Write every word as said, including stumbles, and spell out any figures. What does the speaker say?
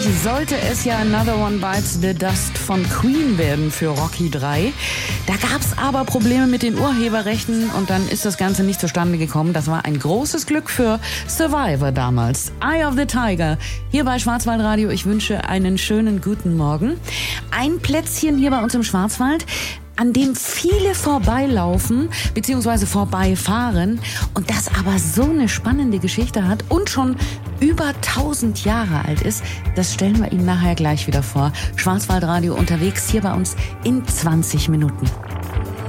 sollte es ja Another One Bites the Dust von Queen werden für Rocky drei. Da gab's aber Probleme mit den Urheberrechten und dann ist das Ganze nicht zustande gekommen. Das war ein großes Glück für Survivor damals. Eye of the Tiger. Hier bei Schwarzwaldradio. Ich wünsche einen schönen guten Morgen. Ein Plätzchen hier bei uns im Schwarzwald, an dem viele vorbeilaufen bzw. vorbeifahren und das aber so eine spannende Geschichte hat und schon über tausend Jahre alt ist, das stellen wir Ihnen nachher gleich wieder vor. Schwarzwaldradio unterwegs hier bei uns in zwanzig Minuten.